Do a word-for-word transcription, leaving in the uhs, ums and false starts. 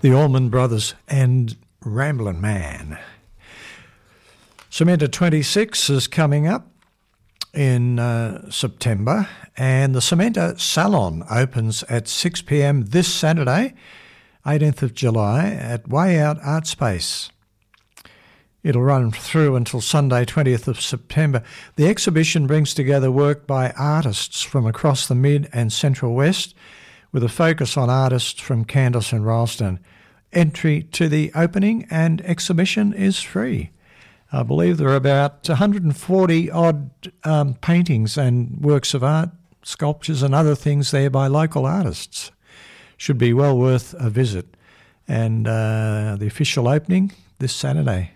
the Allman Brothers and Ramblin' Man. Cementa twenty-six is coming up in uh, September, and the Cementa Salon opens at six p m this Saturday, eighteenth of July, at Way Out Art Space. It'll run through until Sunday, twentieth of September. The exhibition brings together work by artists from across the Mid and Central West, with a focus on artists from Candice and Ralston. Entry to the opening and exhibition is free. I believe there are about one hundred forty odd um, paintings and works of art, sculptures and other things there by local artists. Should be well worth a visit. And uh, the official opening this Saturday.